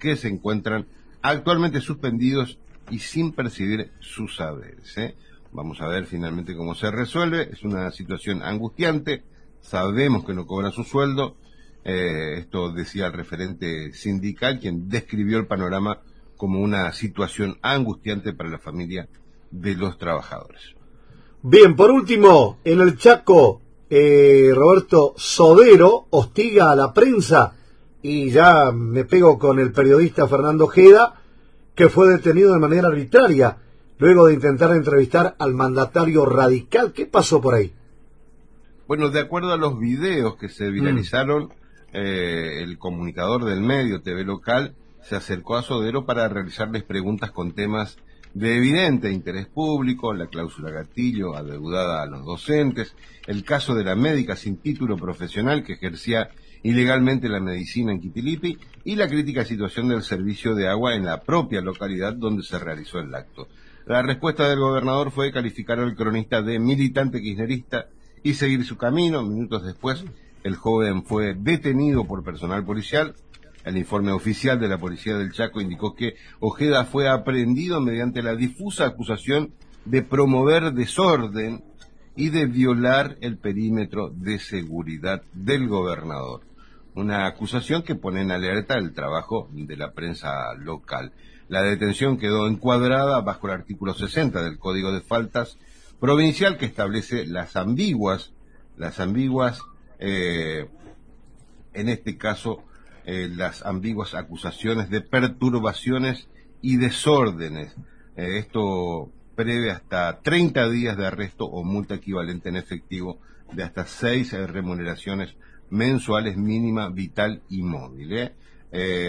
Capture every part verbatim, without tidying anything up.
que se encuentran actualmente suspendidos y sin percibir sus saberes, ¿eh? Vamos a ver finalmente cómo se resuelve. Es una situación angustiante, sabemos que no cobra su sueldo, eh, esto decía el referente sindical, quien describió el panorama como una situación angustiante para la familia de los trabajadores. Bien, por último, en el Chaco, eh, Roberto, Sodero hostiga a la prensa, y ya me pego con el periodista Fernando Ojeda, que fue detenido de manera arbitraria luego de intentar entrevistar al mandatario radical. ¿Qué pasó por ahí? Bueno, de acuerdo a los videos que se viralizaron, mm. eh, el comunicador del medio T V local se acercó a Sodero para realizarles preguntas con temas de evidente interés público, la cláusula gatillo adeudada a los docentes, el caso de la médica sin título profesional que ejercía ilegalmente la medicina en Quitilipi y la crítica situación del servicio de agua en la propia localidad donde se realizó el acto. La respuesta del gobernador fue calificar al cronista de militante kirchnerista y seguir su camino. Minutos después, el joven fue detenido por personal policial. El informe oficial de la Policía del Chaco indicó que Ojeda fue aprehendido mediante la difusa acusación de promover desorden y de violar el perímetro de seguridad del gobernador. Una acusación que pone en alerta el trabajo de la prensa local. La detención quedó encuadrada bajo el artículo sesenta del Código de Faltas Provincial, que establece las ambiguas, las ambiguas, eh, en este caso, eh, las ambiguas acusaciones de perturbaciones y desórdenes. Eh, esto prevé hasta treinta días de arresto o multa equivalente en efectivo de hasta seis eh, remuneraciones mensuales mínima, vital y móvil. ¿eh? Eh,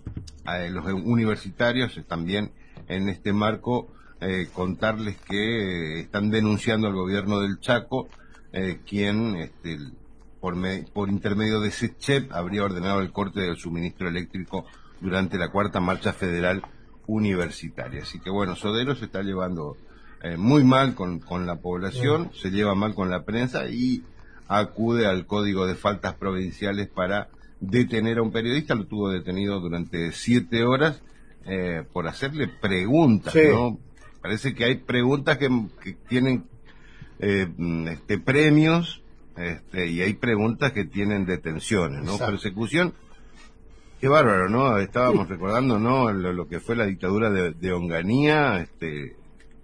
los universitarios también en este marco eh, contarles que eh, están denunciando al gobierno del Chaco, eh, quien este, por, me, por intermedio de SECHEP habría ordenado el corte del suministro eléctrico durante la cuarta marcha federal universitaria. Así que bueno, Sodero se está llevando eh, muy mal con, con la población, sí. Se lleva mal con la prensa y acude al Código de Faltas Provinciales para detener a un periodista. Lo tuvo detenido durante siete horas eh, por hacerle preguntas, sí. ¿no? Parece que hay preguntas que, que tienen eh, este, premios este, y hay preguntas que tienen detenciones, ¿no? Exacto. Persecución. Qué bárbaro, ¿no? Estábamos recordando, ¿no? Lo, lo que fue la dictadura de, de Onganía, este,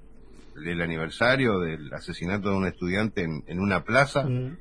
el aniversario del asesinato de un estudiante en, en una plaza. Mm.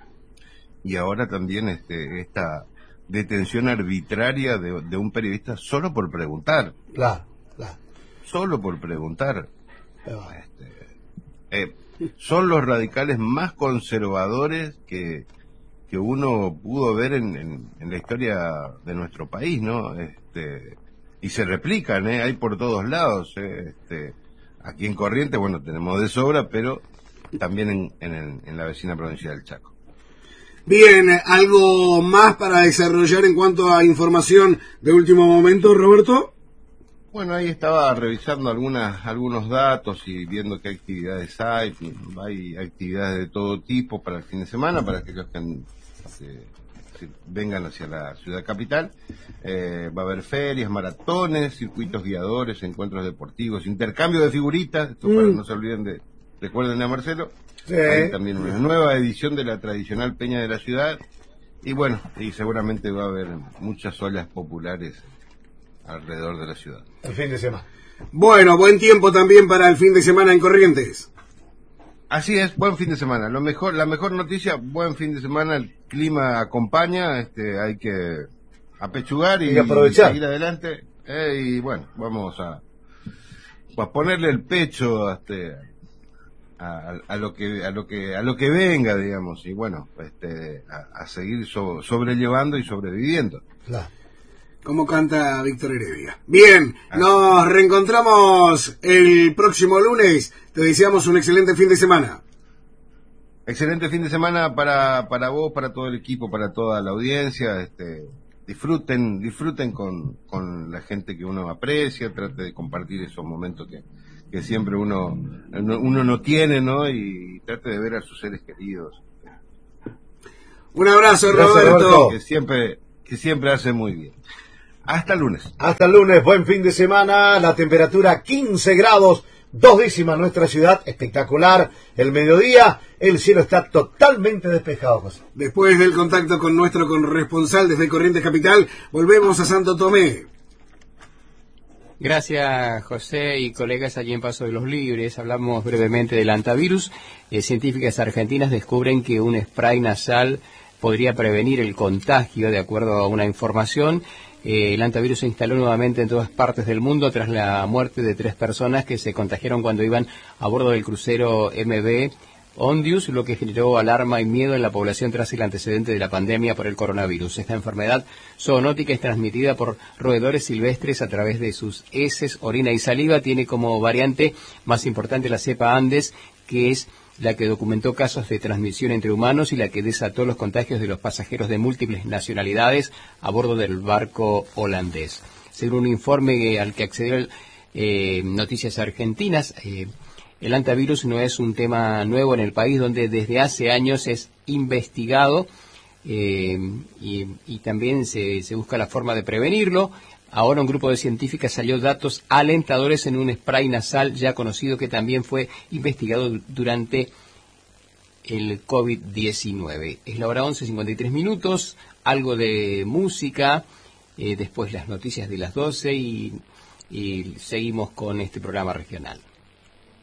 Y ahora también este, esta detención arbitraria de, de un periodista solo por preguntar. Claro, claro. Solo por preguntar. Claro. Este, eh, son los radicales más conservadores que, que uno pudo ver en, en, en la historia de nuestro país, ¿no? Este, y se replican, ¿eh? Hay por todos lados. ¿eh? Este, aquí en Corrientes, bueno, tenemos de sobra, pero también en, en, el, en la vecina provincia del Chaco. Bien, ¿algo más para desarrollar en cuanto a información de último momento, Roberto? Bueno, ahí estaba revisando algunas, algunos datos y viendo qué actividades hay. Hay actividades de todo tipo para el fin de semana, para aquellos que se, se vengan hacia la ciudad capital. Eh, va a haber ferias, maratones, circuitos guiadores, encuentros deportivos, intercambio de figuritas, esto mm. para que no se olviden de, recuerden a Marcelo. Sí. Hay también una nueva edición de la tradicional Peña de la Ciudad y bueno, y seguramente va a haber muchas olas populares alrededor de la ciudad. El fin de semana. Bueno, buen tiempo también para el fin de semana en Corrientes. Así es, buen fin de semana. Lo mejor, la mejor noticia, buen fin de semana, el clima acompaña, este, hay que apechugar y, y aprovechar. Y seguir adelante. Eh, y bueno, vamos a, a ponerle el pecho este, A, a lo que a lo que a lo que venga, digamos, y bueno, este a, a seguir so, sobrellevando y sobreviviendo. Claro. Como canta Víctor Heredia. Bien, así. Nos reencontramos el próximo lunes. Te deseamos un excelente fin de semana. Excelente fin de semana para para vos, para todo el equipo, para toda la audiencia. Este, disfruten, disfruten con con la gente que uno aprecia, trate de compartir esos momentos que que siempre uno uno no tiene, ¿no? Y trate de ver a sus seres queridos. Un abrazo, Roberto. Que siempre que siempre hace muy bien. Hasta el lunes. Hasta el lunes, buen fin de semana, la temperatura quince grados, dos décimas en nuestra ciudad, espectacular. El mediodía, el cielo está totalmente despejado, José. Después del contacto con nuestro corresponsal desde Corrientes Capital, volvemos a Santo Tomé. Gracias, José y colegas allí en Paso de los Libres. Hablamos brevemente del antivirus. Eh, científicas argentinas descubren que un spray nasal podría prevenir el contagio, de acuerdo a una información. Eh, el antivirus se instaló nuevamente en todas partes del mundo tras la muerte de tres personas que se contagiaron cuando iban a bordo del crucero M V Ondius, lo que generó alarma y miedo en la población tras el antecedente de la pandemia por el coronavirus. Esta enfermedad zoonótica es transmitida por roedores silvestres a través de sus heces, orina y saliva. Tiene como variante más importante la cepa Andes, que es la que documentó casos de transmisión entre humanos y la que desató los contagios de los pasajeros de múltiples nacionalidades a bordo del barco holandés. Según un informe al que accedió eh, Noticias Argentinas, eh, el antivirus no es un tema nuevo en el país, donde desde hace años es investigado eh, y, y también se, se busca la forma de prevenirlo. Ahora un grupo de científicas salió datos alentadores en un spray nasal ya conocido que también fue investigado durante el COVID diecinueve. Es la hora once, cincuenta y tres minutos, algo de música, eh, después las noticias de las doce y, y seguimos con este programa regional.